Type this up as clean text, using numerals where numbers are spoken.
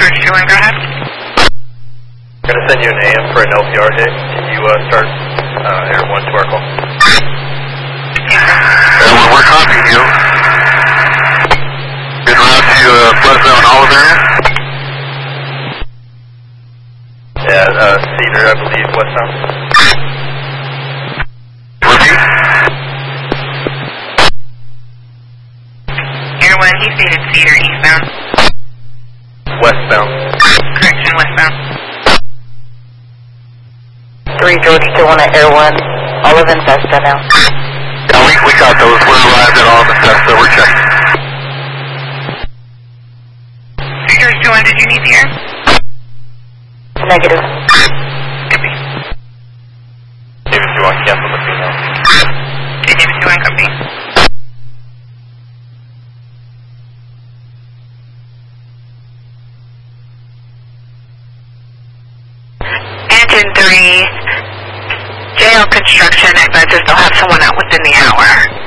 George 21, go ahead. I'm going to send you an AM for an LPR hit. Can you start Air 1 to our call? Air 1, we're copying you. Good route to Fresno and Olive area? Yeah, Cedar, I believe, westbound. Repeat? Air 1, he stated Cedar eastbound. Westbound. Correction, westbound. 3 George 21 at Air 1, Olive and Festa now. Yeah, we got those. We're arrived at Olive and Festa. We're checking. 3 George 21, did you need the air? Negative. Copy. David 21, cancel the female. David 21, copy. Engine 3, JL Construction advises they'll have someone out within the hour.